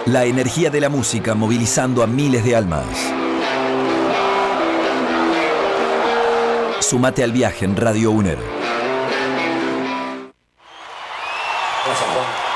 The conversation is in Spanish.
La energía de la música movilizando a miles de almas. Sumate al viaje en Radio UNER. Gracias, Juan.